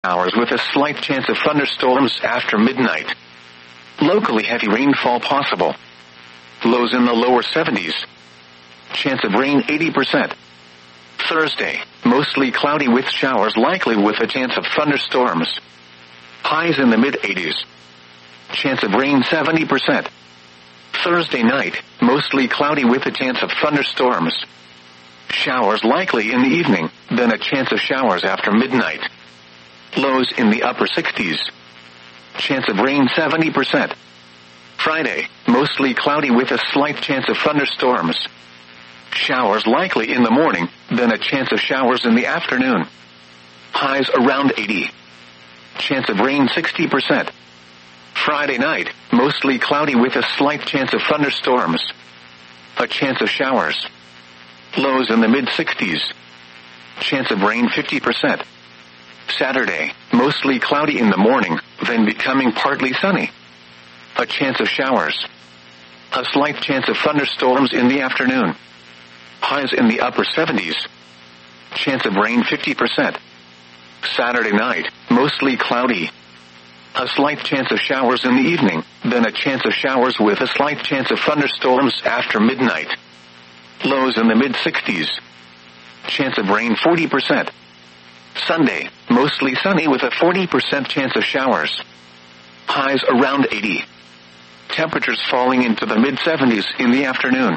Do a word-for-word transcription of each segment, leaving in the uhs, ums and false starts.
Hours with a slight chance of thunderstorms after midnight. Locally heavy rainfall possible. Lows in the lower seventies. Chance of rain eighty percent. Thursday, mostly cloudy with showers likely with a chance of thunderstorms. Highs in the mid-eighties. Chance of rain seventy percent. Thursday night, mostly cloudy with a chance of thunderstorms. Showers likely in the evening, then a chance of showers after midnight. Lows in the upper sixties. Chance of rain seventy percent. Friday, mostly cloudy with a slight chance of thunderstorms. Showers likely in the morning, then a chance of showers in the afternoon. Highs around eighty. Chance of rain sixty percent. Friday night, mostly cloudy with a slight chance of thunderstorms. A chance of showers. Lows in the mid-sixties. Chance of rain fifty percent. Saturday, mostly cloudy in the morning, then becoming partly sunny. A chance of showers. A slight chance of thunderstorms in the afternoon. Highs in the upper seventies. Chance of rain fifty percent. Saturday night, mostly cloudy. A slight chance of showers in the evening, then a chance of showers with a slight chance of thunderstorms after midnight. Lows in the mid-sixties. Chance of rain forty percent. Sunday, mostly sunny with a forty percent chance of showers. Highs around eighty. Temperatures falling into the mid-seventies in the afternoon.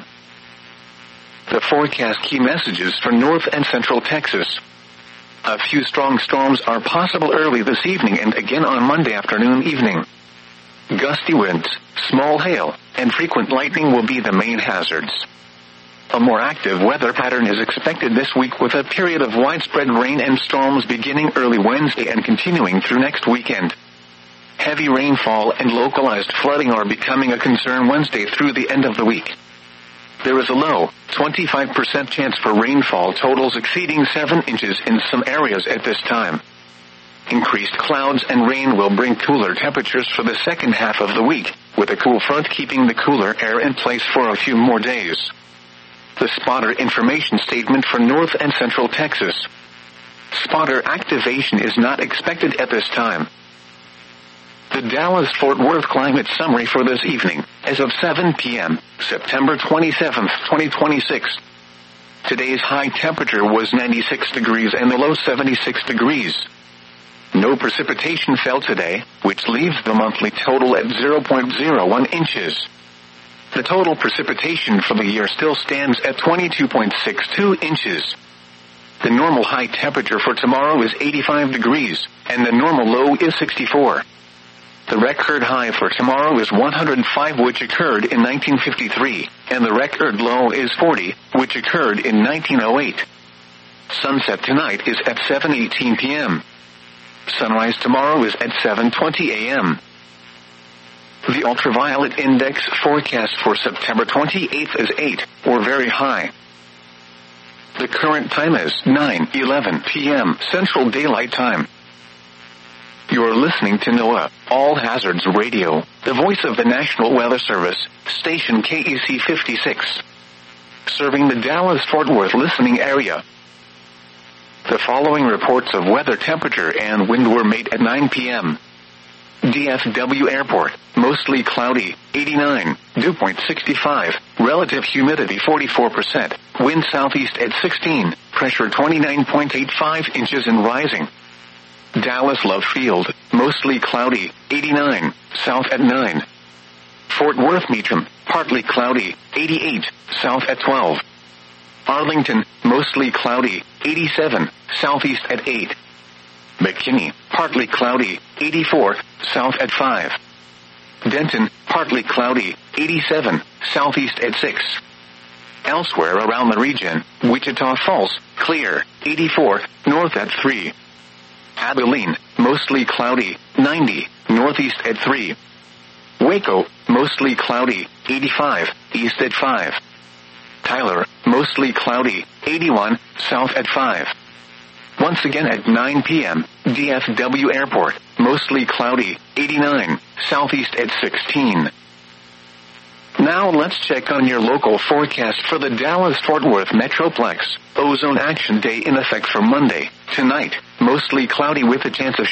The forecast key messages for North and Central Texas. A few strong storms are possible early this evening and again on Monday afternoon evening. Gusty winds, small hail, and frequent lightning will be the main hazards. A more active weather pattern is expected this week with a period of widespread rain and storms beginning early Wednesday and continuing through next weekend. Heavy rainfall and localized flooding are becoming a concern Wednesday through the end of the week. There is a low, twenty-five percent chance for rainfall totals exceeding seven inches in some areas at this time. Increased clouds and rain will bring cooler temperatures for the second half of the week, with a cool front keeping the cooler air in place for a few more days. The spotter information statement for North and Central Texas. Spotter activation is not expected at this time. The Dallas-Fort Worth climate summary for this evening, as of seven p.m., September twenty-seventh, twenty twenty-six. Today's high temperature was ninety-six degrees and the low seventy-six degrees. No precipitation fell today, which leaves the monthly total at zero point zero one inches. The total precipitation for the year still stands at twenty-two point six two inches. The normal high temperature for tomorrow is eighty-five degrees, and the normal low is sixty-four. The record high for tomorrow is one hundred five, which occurred in nineteen fifty-three, and the record low is forty, which occurred in nineteen oh eight. Sunset tonight is at seven eighteen p.m. Sunrise tomorrow is at seven twenty a.m. The ultraviolet index forecast for September twenty-eighth is eight, or very high. The current time is nine eleven p.m. Central Daylight Time. You're listening to NOAA, All Hazards Radio, the voice of the National Weather Service, station K E C fifty-six. Serving the Dallas-Fort Worth listening area. The following reports of weather, temperature, and wind were made at nine p.m. D F W Airport, mostly cloudy, eighty-nine, dew point sixty-five, relative humidity forty-four percent, wind southeast at sixteen, pressure twenty-nine point eight five inches and rising. Dallas Love Field, mostly cloudy, eighty-nine, south at nine. Fort Worth Meacham, partly cloudy, eighty-eight, south at twelve. Arlington, mostly cloudy, eighty-seven, southeast at eight. McKinney, partly cloudy, eighty-four, south at five. Denton, partly cloudy, eighty-seven, southeast at six. Elsewhere around the region, Wichita Falls, clear, eighty-four, north at three. Abilene, mostly cloudy, ninety, northeast at three. Waco, mostly cloudy, eighty-five, east at five. Tyler, mostly cloudy, eighty-one, south at five. Once again at nine p.m., D F W Airport, mostly cloudy, eighty-nine, southeast at sixteen. Now let's check on your local forecast for the Dallas-Fort Worth Metroplex. Ozone Action Day in effect for Monday. Tonight, mostly cloudy with a chance of